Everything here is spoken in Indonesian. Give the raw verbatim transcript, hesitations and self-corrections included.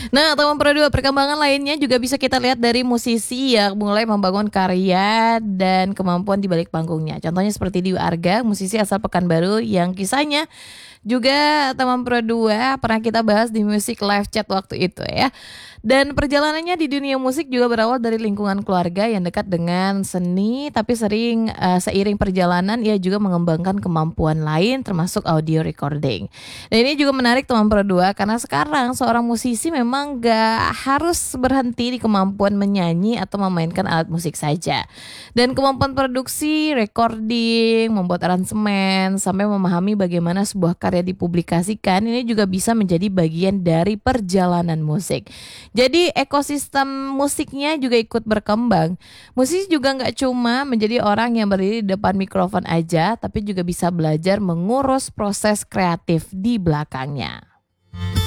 Nah, teman Pro dua perkembangan lainnya juga bisa kita lihat dari musisi yang mulai membangun karya dan kemampuan di balik panggungnya. Contohnya seperti Dewi Arga, musisi asal Pekanbaru yang kisahnya juga teman Pro dua pernah kita bahas di Music Live Chat waktu itu ya. Dan perjalanannya di dunia musik juga berawal dari lingkungan keluarga yang dekat dengan seni, tapi sering uh, seiring perjalanan ia juga mengembangkan kemampuan lain termasuk audio recording. Dan ini juga menarik teman Pro dua karena sekarang seorang musisi memang gak harus berhenti di kemampuan menyanyi atau memainkan alat musik saja. Dan kemampuan produksi, recording, membuat aransemen, sampai memahami bagaimana sebuah karya dipublikasikan ini juga bisa menjadi bagian dari perjalanan musik. Jadi ekosistem musiknya juga ikut berkembang. Musisi juga nggak cuma menjadi orang yang berdiri di depan mikrofon aja, tapi juga bisa belajar mengurus proses kreatif di belakangnya.